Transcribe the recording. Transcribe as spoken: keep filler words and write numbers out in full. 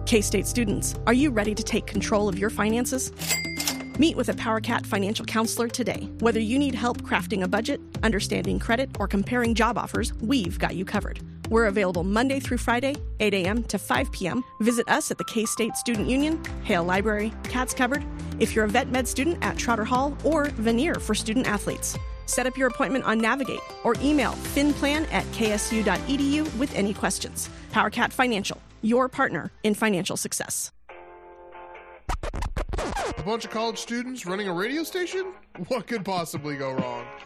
K-State students, are you ready to take control of your finances? Meet with a PowerCat financial counselor today. Whether you need help crafting a budget, understanding credit, or comparing job offers, we've got you covered. We're available Monday through Friday, eight a.m. to five p.m. Visit us at the K-State Student Union, Hale Library, Cats Cupboard, if you're a vet med student at Trotter Hall, or Veneer for student athletes. Set up your appointment on Navigate or email finplan at k s u dot e d u with any questions. PowerCat Financial, your partner in financial success. A bunch of college students running a radio station? What could possibly go wrong?